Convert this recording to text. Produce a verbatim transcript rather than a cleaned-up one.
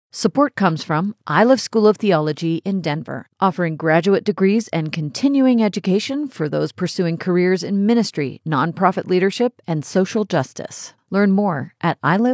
Support comes from Iliff School of Theology in Denver, offering graduate degrees and continuing education for those pursuing careers in ministry, nonprofit leadership, and social justice. Learn more at iliff